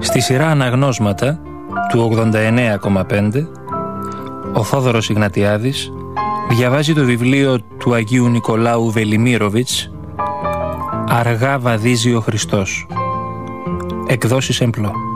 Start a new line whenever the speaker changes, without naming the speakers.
Στη σειρά αναγνώσματα του 89,5, ο Θόδωρος Ιγνατιάδης διαβάζει το βιβλίο του Αγίου Νικολάου Βελιμίροβιτς «Αργά βαδίζει ο Χριστός». Εκδόσεις Εμπλό.